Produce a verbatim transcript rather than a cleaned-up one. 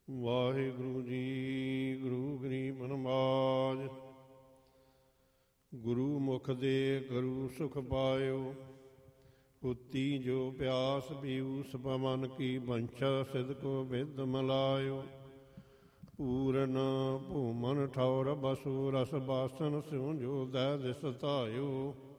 ਵਾਹਿਗੁਰੂ ਜੀ। ਗੁਰੂ ਗਰੀਬ ਨਵਾਜ। ਗੁਰੂ ਮੁਖ ਦੇ ਗੁਰੂ ਸੁਖ ਪਾਇਓ। ਉਤੀ ਜੋ ਪਿਆਸ ਪੀਊਸ ਪਵਨ ਕੀ ਬੰਛਾ ਸਿਧ ਕੋ ਵਿਦ ਮਲਾਇਓ। ਪੂਰਨ ਭੂਮਨ ਠੌਰ ਬਸੂ ਰਸ ਬਾਸਨ ਸਿਉ ਜੋ ਦੈ ਦਿਸ ਧਾਇਓ।